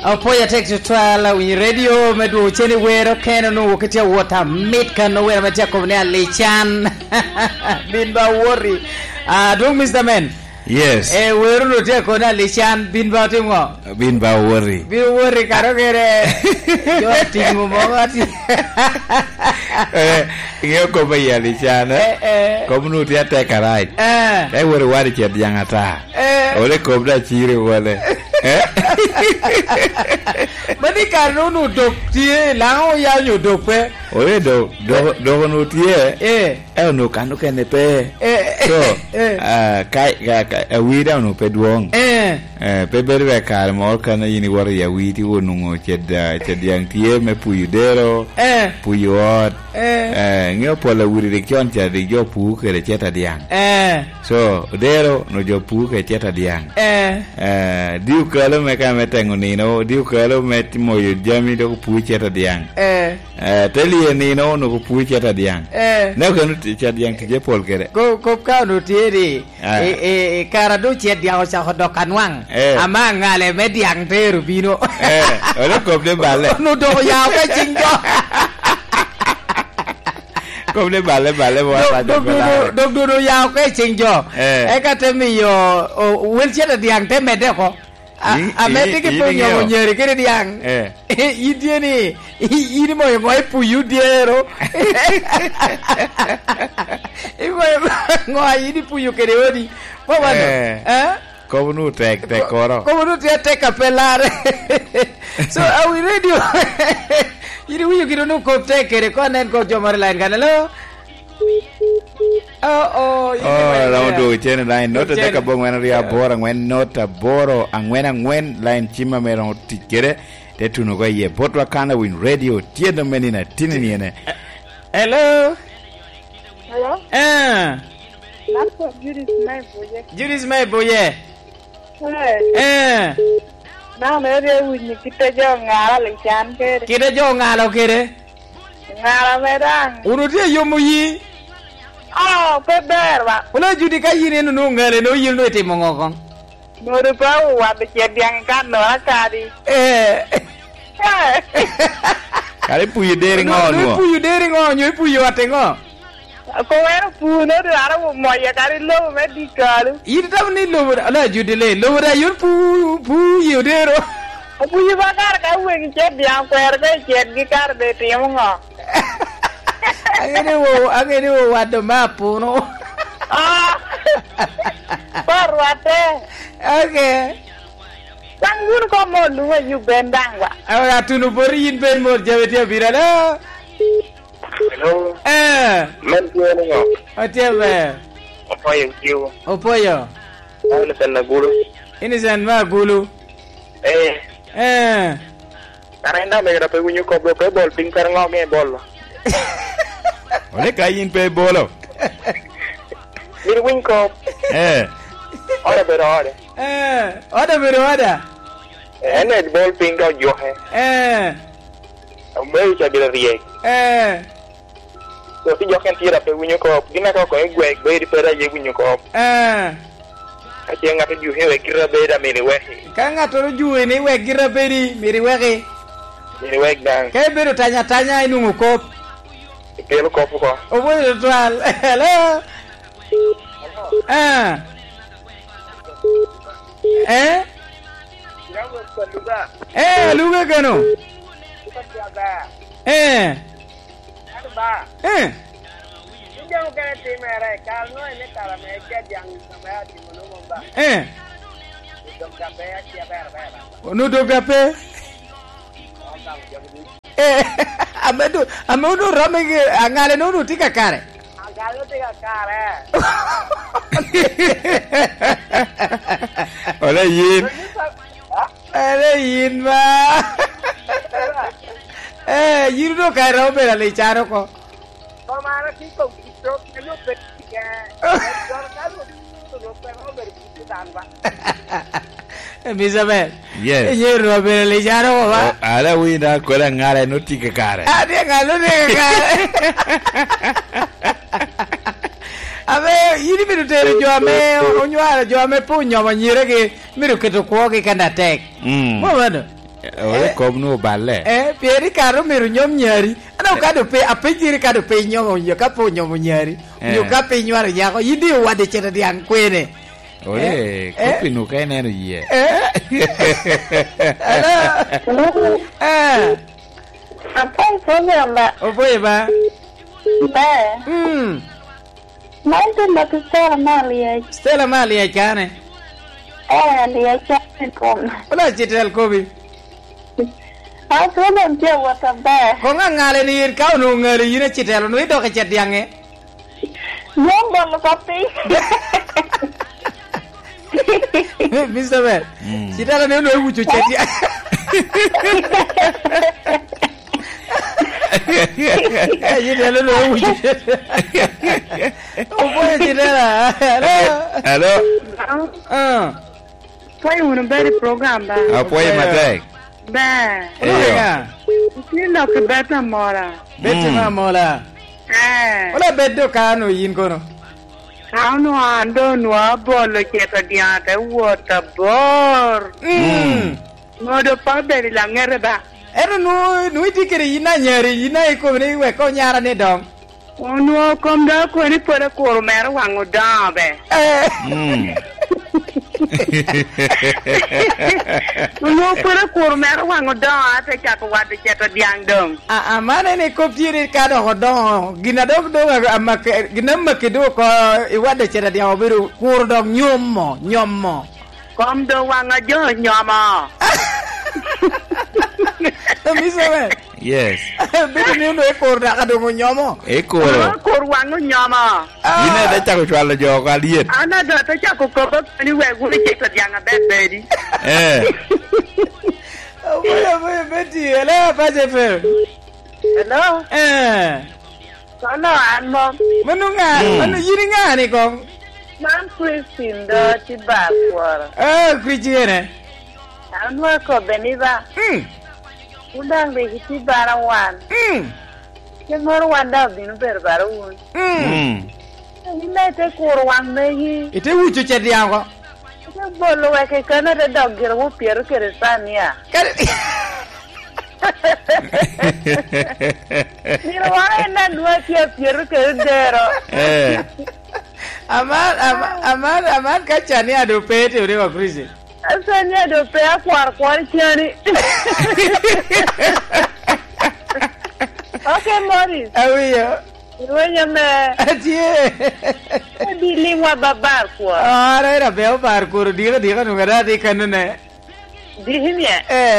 Apoya tek to twala wi radio medu cheni wero keno no ketia water meet kan no wero metia ko ne lechan bin ba worry dong Mr. Man. Yes. Wero no te ko na lechan bin ba tingo. Bin ba worry. Bin worry karo kere. Yo tingo mo ati. Ngeo ko ba ya lechan. Ko mnu te te karai. Wero wari che diangata. Ole ko bra chire wale. Mani kanu no dok tie lao ya yo dok pe. Ole do no tie. No kanu kene pe. So kai we down no pe duong. Pe berwe kar mo kana yini war ya we ti wonu ngo chediang tie me puyudero. Puyot. Ngeo pola wuri de kyon cha de jo pu kere cheta diang. So dero no jo pu ke cheta diang. Diu kalo me ka metengo nino diu kalo met moyo jami do pu cheta diang. Teli nino no pu cheta diang. Na kanu cheta diang ti je pol kere. Ko ka no tieri kara do chet diang sa hodokan wang. Ama ngale me diang te rubino. Ole ko de bale. No do ya ka chingo. Ko de bale wa dog do ya ka chingo. Ka te mi yo wel chet diang te me de ko. Amete ke ponyo nyeri kere diang. Idieni ini mo ngoi puyu diero. Ngoi ini puyu kere odi. Pabano. Ko nu tek koro. Ko nu tek kapelare. So are we ready? Ini wiyo kiro nu ko tek kere ko nen ko jomar lain kan lo. Round do chen line not take a bong when ria bora when not a boro and when line chima meron tikere te tuno go ye botwa kana win radio tie no menina tinini ne. Hello. That's Judy's my boy. Now maybe we need to go ngala lechan kere. Kita jo ngalo kere. Ngala medang. Urutie yomuyi. Peber ba. Wala Judy ka yini no ngale no yil no te mongokon. No de pa wa be che diang kan no akadi. Kare puyu deri ngo no. Puyu deri ngo nyo puyu atengo. Ko era pu no de ara mo ya kare lo me dikalu. Yiri tam ni lo ala Judy le lo ra yur pu yu dero. Puyu ba kar ka we ki che diang per be che di kar be te ngo. Agene wo wado mapu no. Parwate. Okay. Sangun ko mo luwa yu bendang wa. Ara tunu bori yin ben mor jawetia birala. Hello. Men tiene ngo. Atebe. Opoyo kiu. Opoyo. Ano sen na gulu. Ini sen ma gulu. Karena me grape gunyo ko be bol ping kar ngo me bol. Ole kayin pe bolo. Mir win ko. Ora bero ora. Ora bero ora. Ene bol ping do yo he. Me cha bila rie. So si yo kan tira pe gunyo ko. Dina ko egwe be di pera ye gunyo ko. Ati ngata ju he we kira be da miri we. Ka ngata ju ni we kira be di miri we. Miri we dan. Ka bero tanya inungu ko. Pelo kopo ko. Obo twal. Hello. Luga kano. Jangan kena timere, kalau ini kalau mereka jangan sampai di mana bomba. Duduk kape siapa berapa? Duduk kape? Amedu ramege angale no tika kare. Angale tika kare. Ole yin ba. Yiru do kai ro bela le charo ko. Tomara ki ko no petika. Isabel. Yes. Yiru bela le charo ko ba. Ala winda ko la ngale no tika kare. Dia ngalo tika kare. Ave yiri miru tere jo ame punyo manyire ke miru keto ko ke kana tek. Mo bado. Ore komno balle. Pieri karo miru nyom nyari. Ana kado pe apejiri kado pe nyom yo kapo nyom nyari. Yo kape nywar yako yidi wade chete diang kwene. Ore kopi no kene no ye. Apa itu mbak? Apa ya mbak? Mbak. Nanti mbak Stella Malia. Stella Malia kane? Dia kane kom. Ola citel kobi. Aku belum jawab mbak. Kau ngale ni kau nunggu ni citel nu itu kecet diangnya. Nyom kopi. Mr. Ben. Citel nu lucu ceti. Citel nu lucu. Oh boy citel. Hello. Foi beri program ba. Apa yang matek? Ba. Sino ke beta mora. Beta mora. Ola beddo kanu yin kono. Kanu ando no bolo cheta diante water bor. Modo pa beri la ngere ba. Ero nu itikere yina nyari yina iko ne we ko nyara ne dong. Ono kom da ko ni pore ko mer wango da be. Ono pore ko mer wango da ate cha ko wade cheta diang dong. Amane ne ko pire ka do do gina dog do amak gina makido ko wade cheta diang obiru kur dog nyommo. Kom do wango jo nyomo. Misawe. Yes. Bete ni ndo ekor da kadongo nyomo. Ekor. Kor wango nyomo. Ina da chako chwala jo kaliet. Ana da ta chako ko ni we guri cheta diang bedi. Oya beti hello paje fe. Hello. Hello anmo. Manu yiringa ni kong. Man Christine do tiba kwara. Kwijere. Anwa ko beniba. Undang be hiti barawan. Kemor wanda binu berbarun. Ina te kurwang mehi. Ite wucu cedi ako. Ite bolo weke kana de dogger wo pieru keresania. Mira wala na dua kia pieru keredero. Aman kacani ado pete ure wa krisi. Asanya do pe kwar chani. Okay, Morris. Awiyo. Iwanya me. Atie. Di lingwa babar kwa. Era beo parkour diga nungara di kanune. Di himya.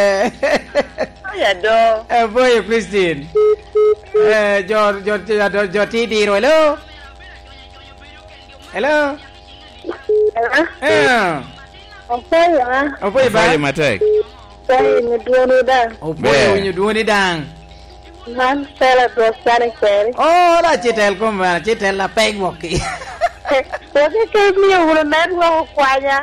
Ya do. Boy Christine. Joti di hello. Hello. Apa ya? Apa ya, Bang? Matek. Saya ngeduani dang. Oh, boy, ngeduani dang. Man, saya dosane kweri. Oh, la citel kuma, citel la peg woki. Tapi kami udah network kuanya.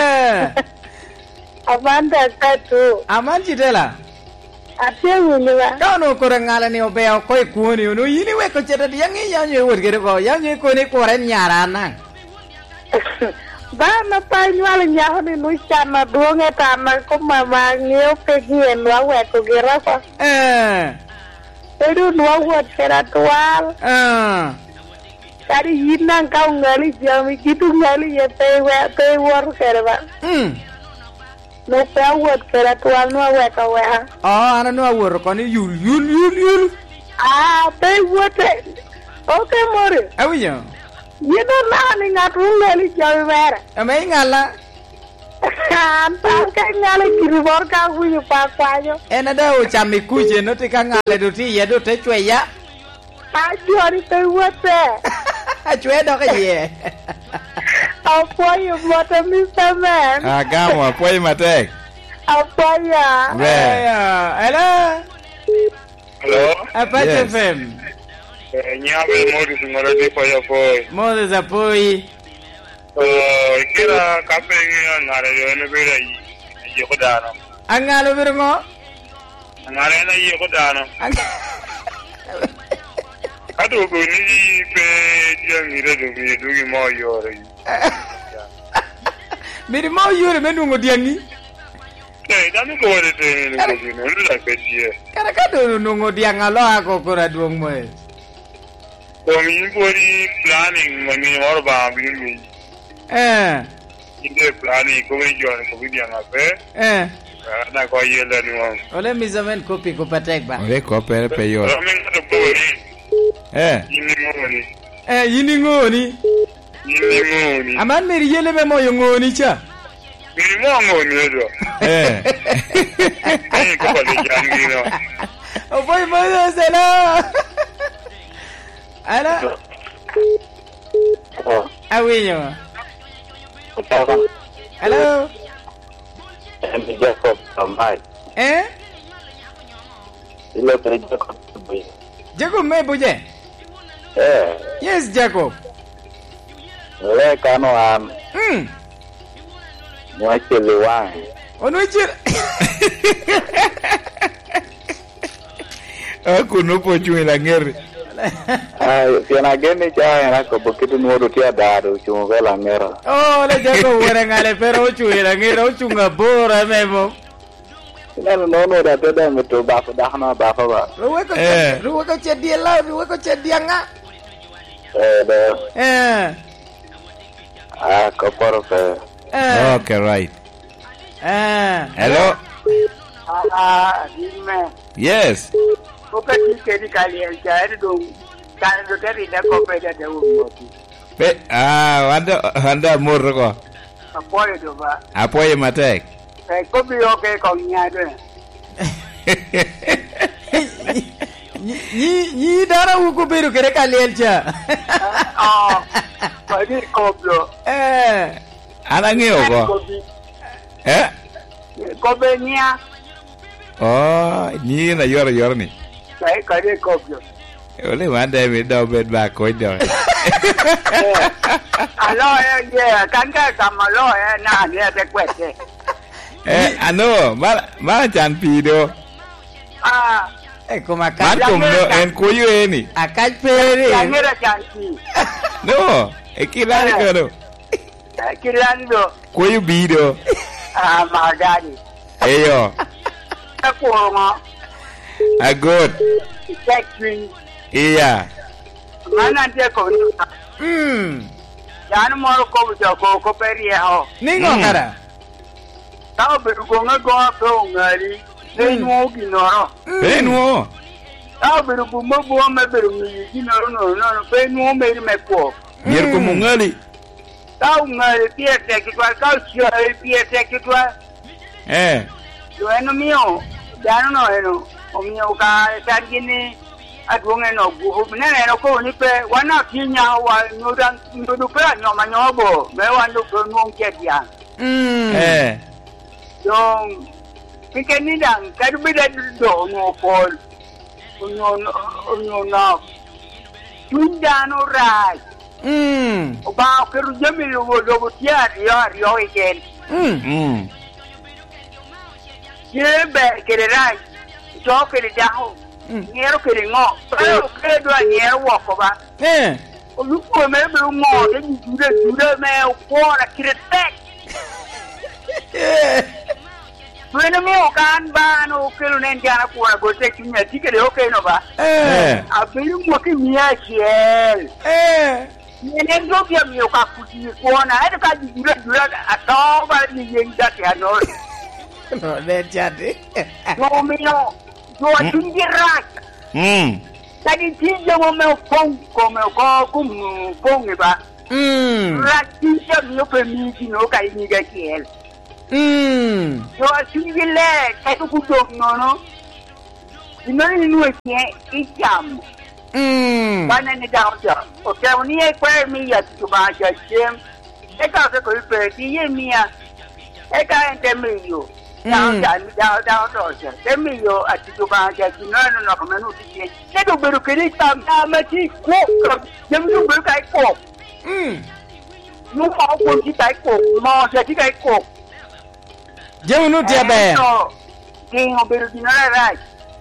Amanda satu. Aman citela. Apa bunyinya? Kau no kurang ngalah ni obeo koi kuoni unu ini we ko cita dia ngi yang ye wur kira ko yang ye ko ni koren nyarana. Ba na pa nyala nyaho ni nuichana duonge tana ko mama ngio pegien wa we ko gira ko. Edu nuwa wat keratual. Kari yinang kau ngali jami gitu ngali ya te war kerba. No pe wat keratual nuwa we ka we. Oh, ana nuwa wur ko ni yul. Te wat. Okay, Mori. Awiyo. Yino nani ngatu ngali jami mere. Amai ngala. Antar ka ngale kiribor ka huyu pa kwayo. Ena da o chami kuje no te ka ngale do ti ye do te chwe ya. Ajori te wote. Chwe do ka ye. Apoyo mota Mr. Man. Agamo apoyo Matek. Apoyo. Hello. Hello. Apa FM? Nyame Morris Moradi Poy. Moses apoy. Kira kape ngare yo ne bere yi ko dano. Angalo birngo. Ngare na yi ko dano. Ado go ni pe diang ire do bi do gi mo yore. Miri mo yore menungo diangi. Dami ko wala training ko gino la kasiye. Kara ka do nungo dia ngalo ako kora duong mo. Ko mi pori planning mani or ba bi. Inde planning ko mi join ko bi dia ngape. Na ko yela ni mo. Ole mi zaman copy ko patek ba. Ole ko per peyor. Yini ngoni. Aman meri yele me mo ngoni cha. Meri mo ngoni do. Ko ba di jangi no. O boy mo sala. Ala. Awinyo. Hello. I'm Jacob Samai. Ilo per Jacob. Jacob me buje. Yes, Jacob. Le kano am. Mwachele wang. Onwechele. Aku no po chui la ngeri. Tiana gene cha na ko bokitu nuodo tia dado chumo vela ngera. Oh, le Jacob wera ngale pero chui la ngera uchunga bora memo. Nalo no da teda meto ba fa dahna ba fa ba. Ruwe ko chedia la, ruwe ko chedia nga. Koporo fe. Okay, right. Hello. Dime. Yes. Oka tikedi kali enjari dong. Kan do teri da ko pe da wo. Wanda murro ko. Apoyo do ba. Apoyo matek. Ko bi oke ko nyado. Ni dara uko beru kere kali elcha. Padi koblo. Ana ngeo ko. Ko be nia. Oh, ni na yor ni. Sai kare koblo. Ole wanda mi do bed ba ko do. Alo kan ka kamalo na ni te kwete. Ano, mala chan pido. Como acá. Marco no en cuyo eni. Acá pere. Yangera chanti. No, ekilani kono. Kilando. Cuyo bido. Magari. Eyo. Takuoma. A good. Factory. Iya. Mana dia ko. Yan mo ko peri ho. Ningo kara. Tao beru ko ko ngari. Benwo ginoro. Benwo. Tao beru bu mo me beru mi ginoro no benwo me me ko. Yer ko mungali. Tao ngari piete ki kwa ka sio piete ki kwa. Yo eno mio. Dano no eno. O mio ka tangini adwonge no gu nene no ko ni pe wana kinya wa nudan ndu pe nyoma nyobo. Me wandu ko no kedia. Yung Pikenidang kadubida do no fall. Unyo na. Tundano rai. Ba keru jamil wo tia rio again. Ye be kere rai. Jo kere daho. Nyero kere ngo. Pero kere do nyero wo ko ba. Oluko me be ngo de jude me ko na kire tek. Bueno mi okan ba no kelo nen jana ko go te kinya tikere okay no ba. Abiru mo ki miya kiel. Ni ndo pia mi oka kuti ko na e ka jura ato ba ni yen da ke no. No le jade. No mi no. Do tingira. Tadi tinje mo me pon ko me ko pon ba. Ra tinje mi pe mi no ka ni ga kiel. Yo asingile kato kudo no. Inani nuwe tie icham. Bana ni daoja. O ke oni e kwa mi ya tuba ja chem. E ka se ko pe ti ye mia. E ka ente mi yo. Da doja. Te mi yo atuba ja no ko menu ti. Te do beru kiri tam ma ti ko. Dem do beru kai ko. No ko ti kai ko. Mo ja ti kai ko. Jemu nu tia be. Kingo beru dinara rai.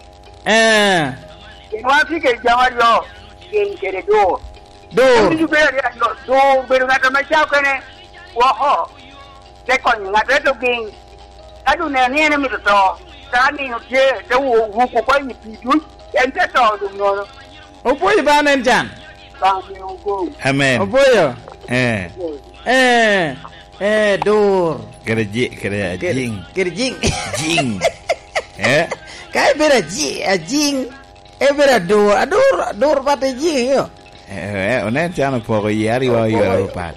Kingo afike jawario. King kere do. Ni beru do beru ngata ma chao kene. Wo ho. Te kon ngata to king. adu ne ne mi to ta ni no tie te wo ko kwa ni pidu en te to dum no Opoyo ba nen jan ba mi ugo amen Opoyo dur kerjing jing kai bera jing bera dur pate jing yo onen chano poco yari wa yo pa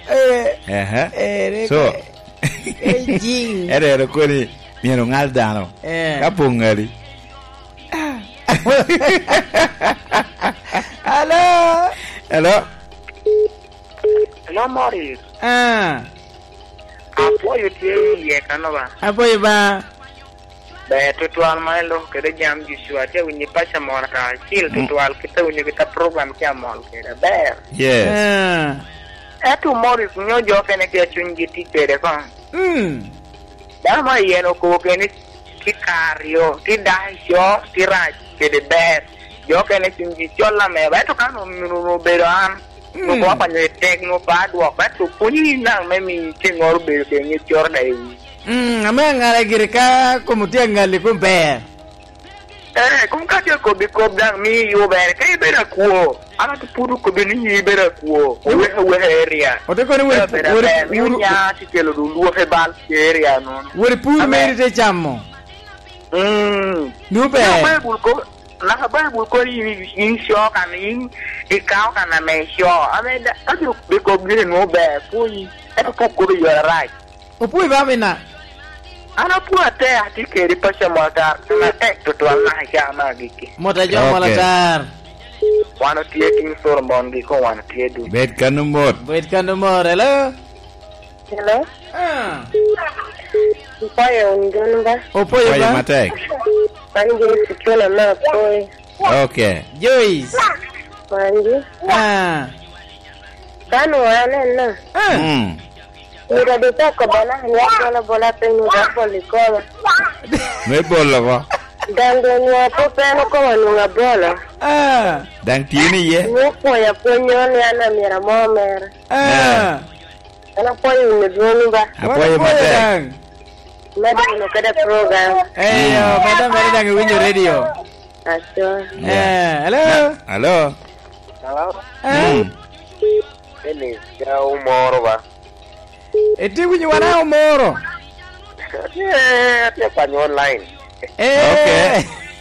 so jing era ko ni miro ngaldano kapungari hello Morris apoyo tie ye kanova apoyo ba tutual maelo kede jam Joshua te winyi pasha mona ka sil tutual kita winyi kita program kya mol kede ber yes etu Morris nyo jo kene ke chunji ti kede ko dama yeno ko kene ti kario ti daisho ti raj kede ber jo kene chunji chola me ba to kanu no beran no ko pa ne tek no pa do ba to puni na me mi ke ngor be ke ni chor dai amanga girka kumutia ngali kumbe kum ka ko bi ko dang mi yo ber kai bera ko ana to puru ko bi ni bera ko we area o te ko ni we ya ti kelo du lu fe bal area no we puru me te chammo nu be na Bible ko in sho kan in ikao kan na me sho ame da to bi ko bi no be ko yi e ko ko yo right o pui ba mina ana puate ati keri pasha motar na tek to na ya ma giki mota jo malatar wana tie king sor mondi ko wana tie du bet kanumor hello Upoyo ngamba Upoyo ba matek Panji sikona na poi okay Joyce Panji Kanu ane na Mira dita ko bana ya bola penyu da bolikola me bola ba Dango ni apo peno ko wanunga bola dan tieni ye Nuko ya ponyo ni ana mira momer ana poyo ni dunu ba apoyo matek Madam no kada program madam dang winyo radio aso hello ini jauh moro ba eti winyo wana moro ya pan online okay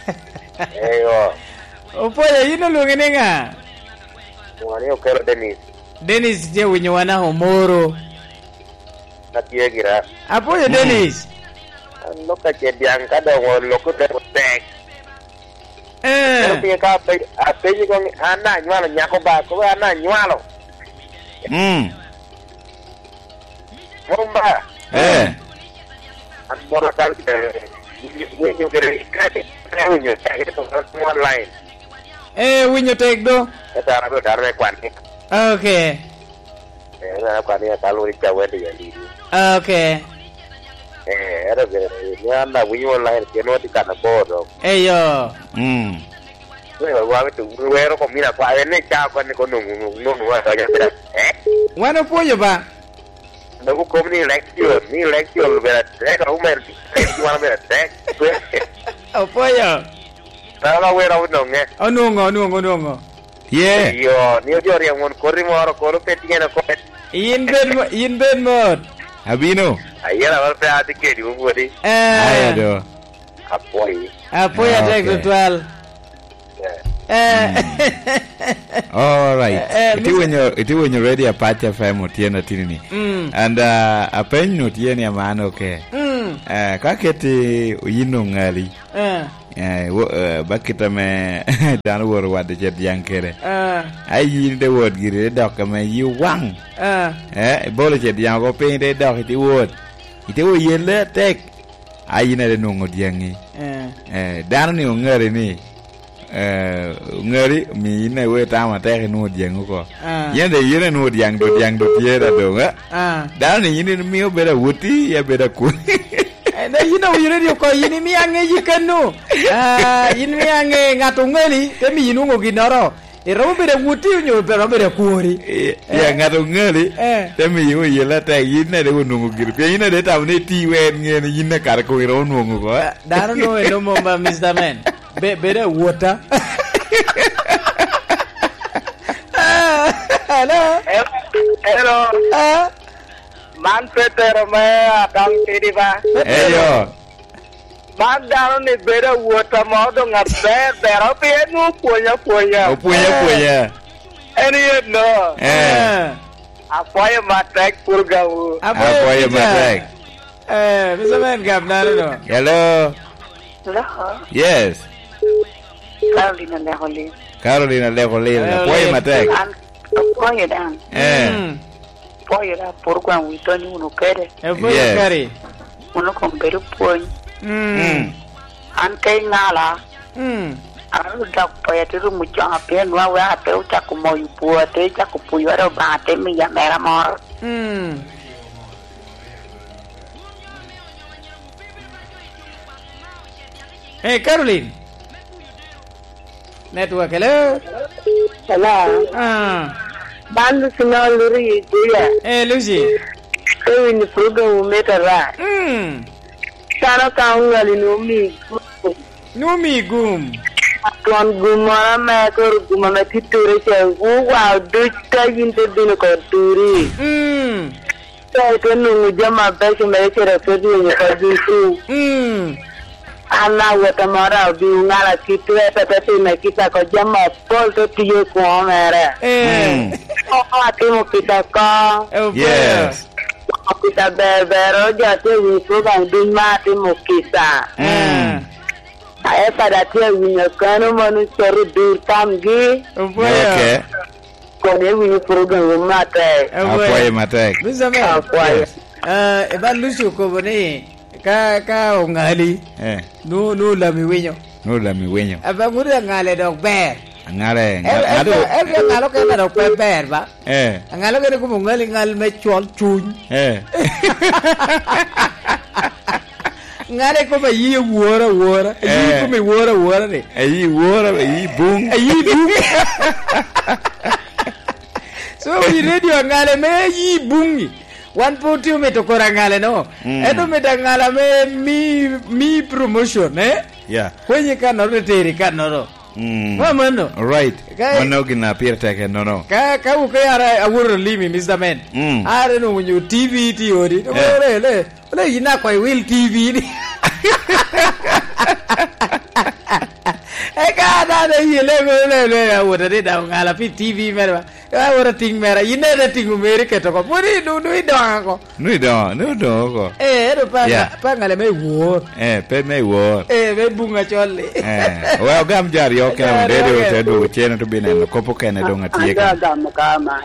Opoyo yino lungene nga wani okero Dennis je winyo wana moro natie gira Apoyo Dennis lo ka che diang ka do lo ko te tek pero ka pe a pe ni ko ana nywalo nyako ba ko ana nywalo bomba an mora kal winyo gere ka winyo ta ke to online winyo tek do ta ra dar re kwan okay na kwan ya kalu ri chawe de ya okay era gere ya na winyo online ke no ti kana bodo yo wewe wa tu wero ko mira kwa ne cha kwa ne ko no wa ya wana Opoyo ba no ko ni lecture vera ka umer ti wana vera tek Opoyo la wera uno nge onungo ye yo ni yo ri ngon korri moro ko pe ti na ko in ben mod abino ayera va pe ati ke di ngodi ayado apoyo tek virtual all right iti wenyo ready apacha FM tiena tinini and apenyo tieni amano ke kaketi yino ngali bakita me dan wor wade jet yankere ayi de word gire dok me yi wang bolo jet yang ko pe de dok ti word ite wo yele tek ayi na de nongo diangi dan ni ngare ni ngari mi ne we ta ma tek no diangu ko yende yene no diang do tiera do dan ni ni mi obera wuti ya beda ku na yino yire ko yini mi ange yikanu yini mi ange ngatungeli te mi yinu ngo ginoro e robo bere wuti nyo pero bere kuori ya ngato ngeli temi yo yela ta yina de wonu ngir pe yina de ta ne ti wen ngene yina kar ko ro wonu ko daro no eno momba Mr. Man bere water hello man Peter me adang tiba yo man daro ni bere water mo do ngabe bere pe nu punya any no apoya matek purgawu apoya matek Mr. Man gab no hello yes Carolina Legolin apoya matek apoya dan apoya da purgawu itoni uno kere apoya kare uno con bere puny an kai ngala aru dak poya tu mucha apen wa te ucha como yu pu te cha ku pu ro ba te mi ya mera mor Hey Caroline network hello bandu sina luri dia Lucy ni program metara sana ka ngali no mi gum Tuan gumara me kor gumara titure che wa do ta yinte dino ko turi ta tenu jama be che me che ra pe ni ko disu ana wata mara bi ngala titure ta te me kita ko jama pol to tiye ko mera ati mo kita ka yes kita bero jate wi program din ma ti mo kita Saya pada dia punya kanu manusia dur tamgi. Okay. Kau dia punya program mate. Apa mate? Bisa me. Eban lucu ko bani. Ka ngali. No lami wenyo. No lami wenyo. Aba ngure ngale dok ber. Ngale. Ngalo ka na dok ber ba. Ngalo ka ko ngali ngal me chol chuny. Ngare ko ba yi wora yi ko me wora ne yi wora yi bung so we radio ngale me yi bungi 1.2 me to kora ngale no eto me ngala me promotion yeah kwenye kana rotere kana ro mano right mano gina pirta ke no ka u ke ara awuro limi Mr. Man are no nyu TV ori le ina kwa will TV ni ka da le awuro de da ngala pi TV mera awuro ting mera ina de tingu meri ke to ko puri no ko ko ro pa ngale me wor pe me wor me bunga cholle well gam jar yo ke on radio te do chena to binen ko po ken do ngati ka gam kama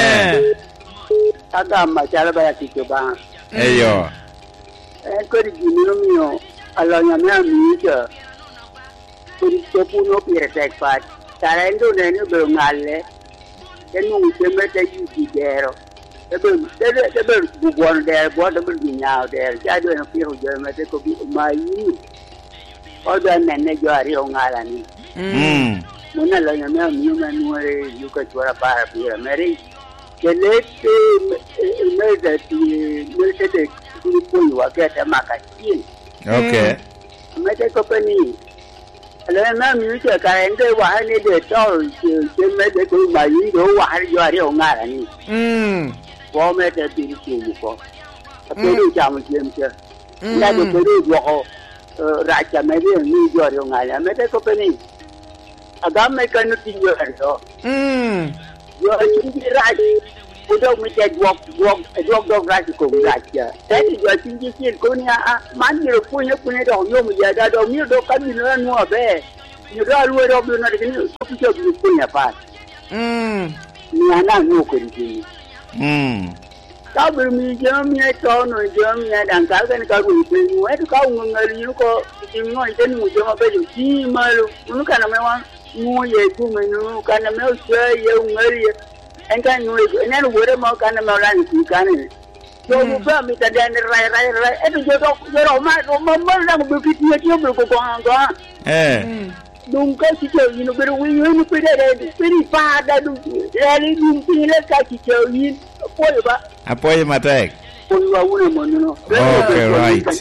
agama chala ba ti ke ba yo ko di mio alla nya mi ke ko puno pire tek pat tarendo ne ne be ngale enu sembe te yi dero ebe bugon der bo de bi nyaaw der ja do no piro je me te ko bi mai o do ne jo ari o ngala ni mona la nya mi manuere yu ka chora para pira meri kelete me da ti me te ko yu wa ke ta makachi okay me te ko pani ala na mi che ka ende wa ni de to je me de ko mai do wa jo ari o ngala ni Wo me te ti ti ko. Ko ri ja mo jem che. Ya do ko ri wo ra cha me ni jo ri ngala me te ko pani. Aga me kan ti jo ro. Yo ti ra ko do me te wo ra ko ra cha. Te ti jo ti ji ko ni a man ni ro ku ni do yo mo ya da do mi do kan ni no no be. Ni do ru ro bi no de ni ko ti jo ku ni pa. Ni ana no ko ri. Ka beri mi jam ya tono jam ya dan ka kan ka ku pe mu e ka ngari ko ti ngo ite mu jam ba ji malu nu kana me wan mu ye ku me nu kana me so ye ngari en kan nu e na wore mo kana me ran ku kana so mu ba mi ta dan rai e to je ro ma na bu fi ti ko ko ko nunca chicho yin pero wi pere peri pada du rali dum pile ka chicho yin apoyo matek okay, right.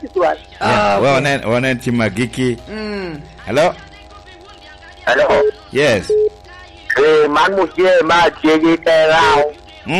Well, Chimagiki. Hello? Yes. Man muje ma jeje terao.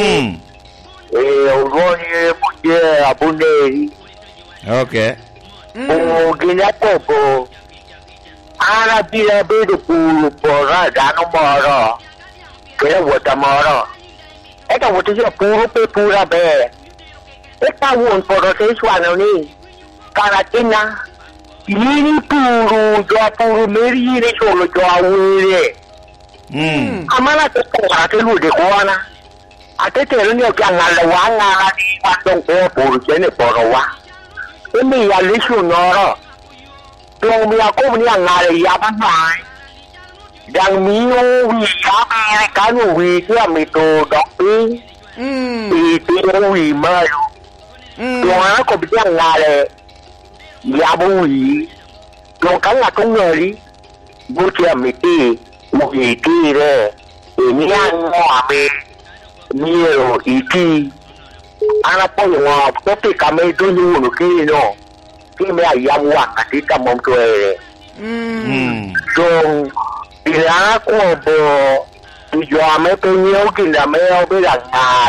Ugoni muje abunde. Okay. Gina popo. Ana pila bedo pulu pora dano moro. Kaya wata moro. Eka wata jia puru pe pura be. Esta un poroteswano ni karatina ini puru jo puru meri re solo jo awire amala te ko ate lu de koana ate te ni o kan ala wanga ni pato ko puru chene porowa emi ya lishu noro to mi ako ni ngale ya ba mai dang mi o wi ya ba ka no wi ya mi to dokpi ti wi ma Doa ko bilang ngale ya bui lo kan la con ngeli butia miti muhiti re ini yang ame miro iki ana po ngo tapi kami tu nu ki no ki me ya wa ati ka mom to so ila ko bo yo ame pe nyo ki na me o be la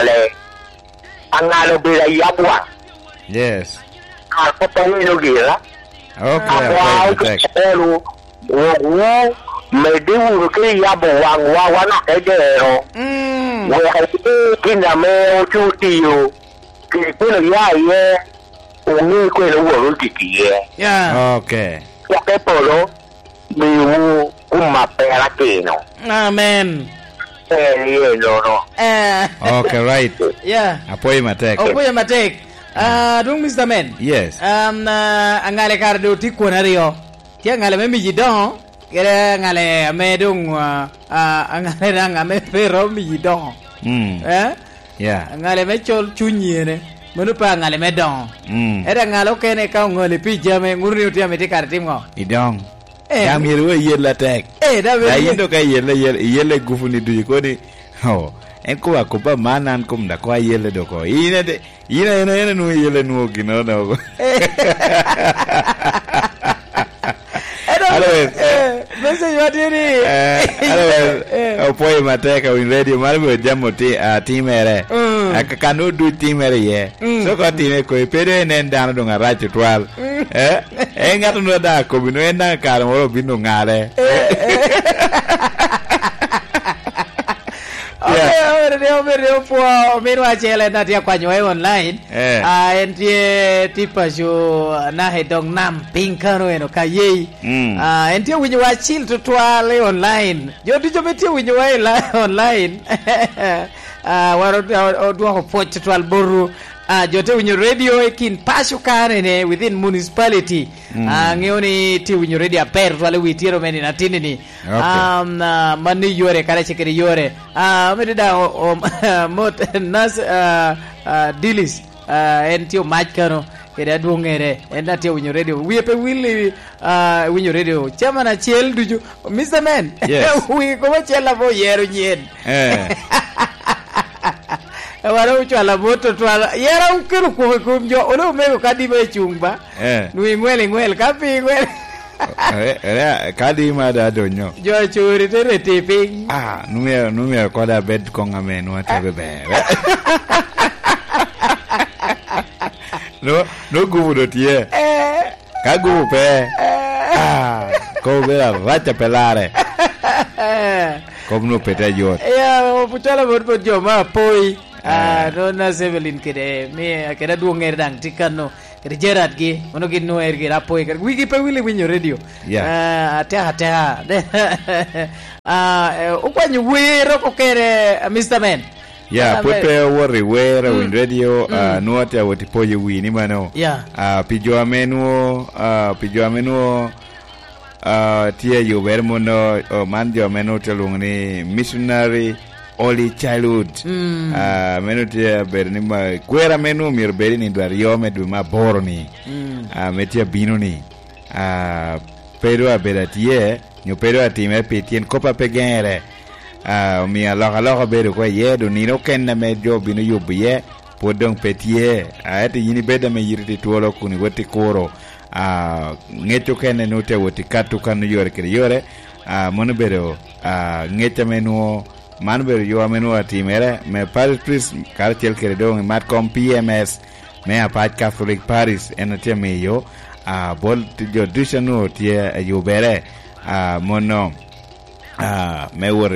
ngale be la ya wa. Yes. Aku tahu itu gila. Okay. Aku mediu ke ya bawang wawana ejero. Wa kinda me chuti yo. Kilo ya ye. Uni ko lo wo tikie. Yeah. Okay. Oke polo miu pera kino. Amen. No. Okay, right. Yeah. Apoyo matek. Dung Mr. Men. Yes. Angale kardo tikona rio. Tia ngale me mijidon. Kere ngale me dung angale ranga me pero mijidon. Yeah. Ngale me chol chunyere. Menupa ngale me don. Era ngalo kene ka ngole pijame ngurni utia me tikartim ngo. Idong. Jam yelwe yella tek. Da yindo ka yelle gufuni du ko ni. Oh. Enko akoba manan kum da kwa yelle do ko. Ina no yelle no gino no. Mese yodiri. Apoyo mateka win radio malbo jamo timere. Akakano du timere ye. So ko time ko pere nen dano do ngarache twal. Ngato no da ko bino ena kala moro bino ngare. Ore po mero achele na tia kwa nyoe online. Entie tipasho na hedong nam pinkano eno kaye. Entie winyo wa chill to twale online. Yo dijo metie winyo wa online. Waro odwa ho poch twal boru. Jote winyo radio ekin pasho kane within municipality. Ngeoni ti winyo radio per twale witiero meni na tinini. Mani yore kare chekeri yore. Medida mot nas dilis entio machkano kede adwongere endati winyo radio wiepe wili winyo radio chama na chiel duju Mr. Men. Yes. Wi ko chela bo yero nyen. Wala uchala moto twala yera ukiru kumjo ole mego kadi be chumba nui ngwele kapi ngwele kadi ma da donyo jo churi tere tipping numia koda bed konga men whatever be no gubu do tie ka gubu pe ko vera vacha pelare komno peta yot puchala bot jo ma poi no na sevelin kede me keda duonger dang tikano kede Gerard gi mono gi no er gi rapoy kede wigi pe wili winyo radio ata ukwanyu wero ko kere Mr. Men pupe worry wera win radio nuote awoti poje wini mano pijo amenu tie yo bermono manjo amenu telungni missionary Early childhood menu tia bernima kwera menu mir berini dwar yome duma borni metia binoni pero aberatie nyopero atime pitien kopa pegere mi aloka bedo ko yedo nino kenna me jobi no yubiye podong petie ati yini beda me yirti tuolo kuni woti koro ngecho kene no te woti katu kan yore kire yore mono bedo ngecha menuo man bedo yo menuo atimere me Paris karchel kire dong matcom PMS me apat Catholic Paris enote me yo bol jo dishano tie yubere mono me wor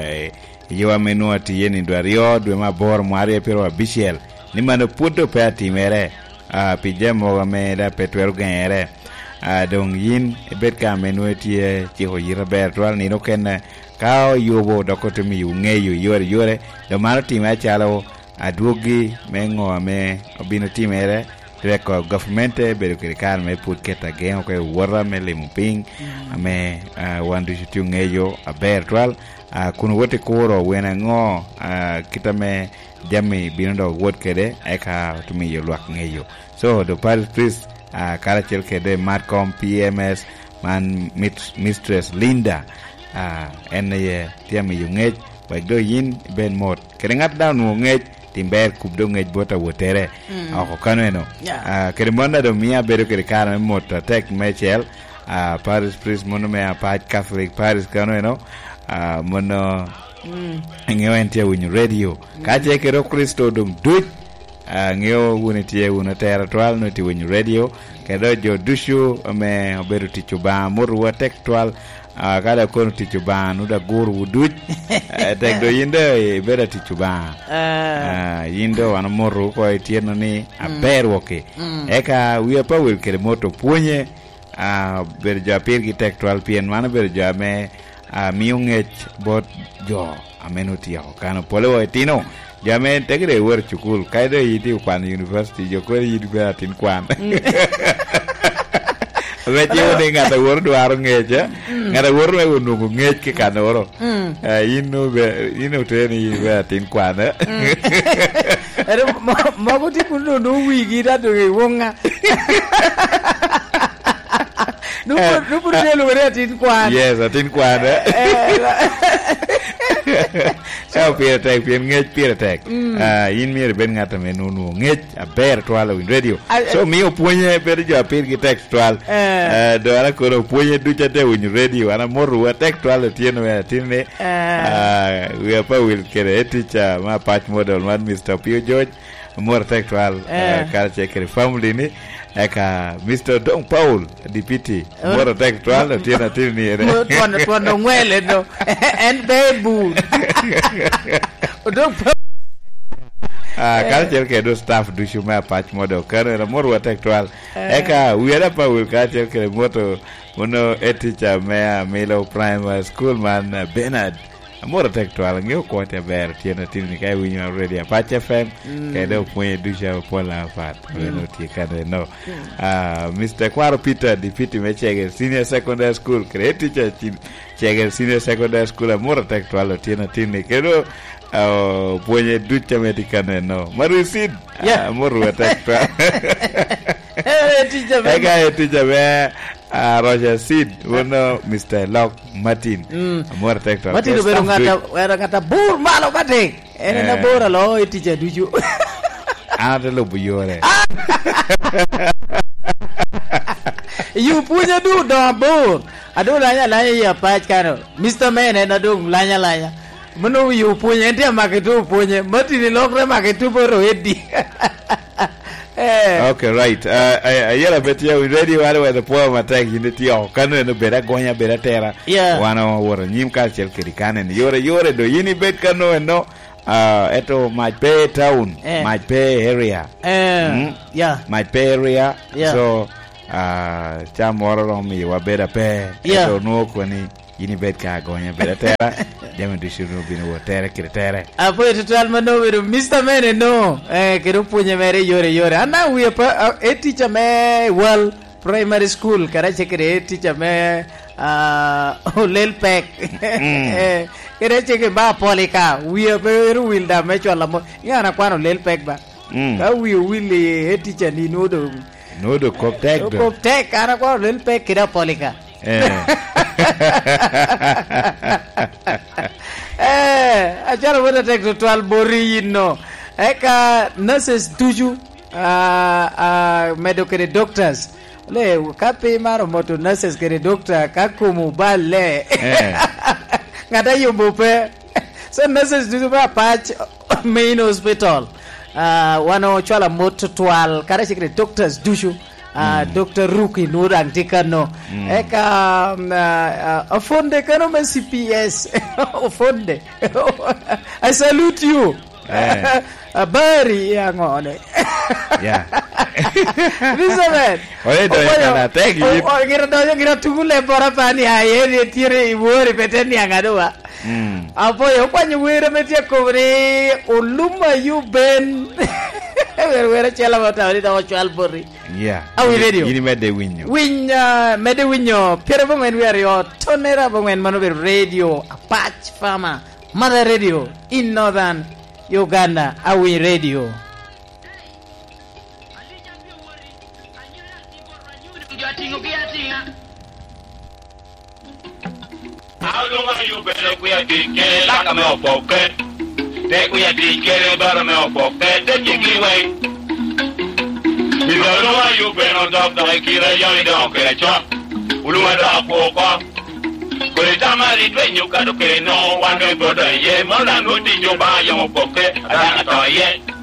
yo menuo tie ni dwario dwe mabor mwari pero abichiel ni mano puto pe atimere pijamo me da petwer gere dong yin bet ka menuo tie chiho yira bertwal ni no ken kao yubo dokotemi ungeyo yore do mano time chalo aduogi mengo me obino timere reko government bedo kirikar me put keta gen ko wora me limping ame wandu chutu ngeyo abertwal kuno wote koro wena ngo kitame jami binondo wot kede eka tumi yo lwak ngeyo so the Paris karachel kede matcom PMS man mistress Linda ene tiami yo ngej wagdo yin ben mot kerengat down wo ngej timber kubdo ngej bota wotere ako kaneno keremonda do mia bedo kirikar mot tek mechel Paris Priest mono me apat Catholic Paris kaneno mono ngewentia win radio kaje kero Kristo dum duch ngeo wunitie unatera twal no ti win radio kedo jo dushu me obedo tichuba murwa tek twal kada kono tichuba nuda guru duch tek do yinde beda tichuba yindo wana moru ko tieno ni aberwoke eka wiya pawel kere moto puonye ber jo apir gi tek twal pien mana ber jo me miungech bot jo amenuti yako kano pole wa tino jame tegre wer chukul kaide yiti kwan university jo ko yiti be atin kwan weche woni ngata wor dwaro ngeja ngata wor me wonu ngej ke kanoro ino teni be atin kwan ere mago ti kuno no wigi da do wonga no por delo were atin kwan yes atin kwan sao pia ngej pia tek in mi ben ngata menunu ngej aber twala win radio so mi opuonye per jo apir gi textual do ara ko opuonye ducha te win radio ana moru tek twala tieno ya tinne we apa will kere teacher ma patch model man Mr. Pio George more textual culture kere family ni eka Mr. Don Paul DPT more textual tiena tinni tuano ngwele no and bebu Don culture ke do staff do shuma patch model kare more textual eka we are pa will culture ke moto uno teacher me Melo Primary School man Bernard more textual ngio ko te ber tiena tinni kai winyo already Patch FM ke do point dusha pola fat no ti kade no Mr. Kwaro Peter DPT me chege senior secondary school create teacher chege senior secondary school more textual tiena tinni ke do puonye ducha medikane no marusid more textual teacher me Roger Sid uno Mr. Lock Martin more textual Martin beru ngata bur malo kate ene na bora lo teacher duju ada lo buyore you punya du do bur adu lanya ya patch karo Mr. Man ena du lanya meno you punya dia maketu punya Martin lokre maketu boro edi okay right ayela betia we ready wale the poem attack unity o kanu no bera gonya bera tera wana wora nyim culture kirikane ni yore do yini bet kanu no eto Majpe town Majpe area Majpe area so chamoro mi wa bera pe eto no kwani yini bet ka gonya bera tera jame du shuru bino wotere kritere apo total mano wero Mr. Mene no kero punya mere yore ana we pa teacher me well primary school karache kere teacher me lel pek kere cheke ba polika we pa ru will da me chola mo yana kwano lel pek ba ka we will teacher ni no do koptek ana kwano lel pek kera polika Achara wena tek to 12 bori no. Eka nurses tuju medical doctors. Le kape maro moto nurses kere doctor kakumu bale. Ngata yumbupe. So nurses tuju ba patch main hospital. Wano chwala moto 12 kare shikre doctors tuju. Dr. Ruki Nurang Tikano. Eka Ofonde Kano CPS. Ofonde. I salute you. Bari yang on. Yeah. This is it. Oye, thank you. Oh, kira tunggu lepora pani aye tire iwori peteni yang adua. Apo yo kwa nyuwira metia kore uluma you ben. Wera chela bata ori da chwal bori. Yeah. Awi radio. Ini mede winyo. Mede winyo. Pere bongen we are yo tonera bongen manobe radio Apache Farmer Mother Radio in Northern Uganda. Awi radio. Alunga you better kuya dike la ka me opoke. De kuya dike bara me opoke de kikiwe. Alunga you better dog da kira yoni da ke cha. Ulunga da poko. Kole tamari twenyu ka do ke no one brother ye mo na no di jo ba yo opoke ada to ye.